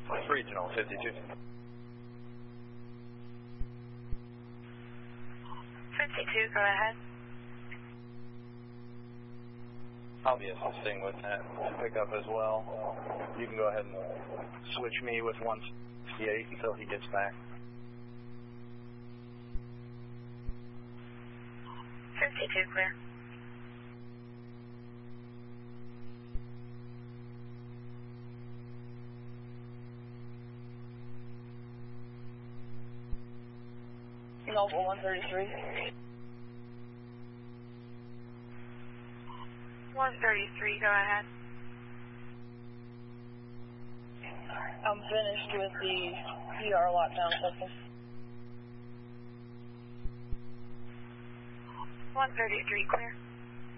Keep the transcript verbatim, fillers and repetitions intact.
Regional fifty-two. fifty-two, go ahead. I'll be assisting with that pickup as well. You can go ahead and switch me with one sixty-eight until he gets back. fifty-two, clear. Noble one thirty-three. one thirty-three, go ahead. I'm finished with the P R lockdown system. one thirty-three, clear.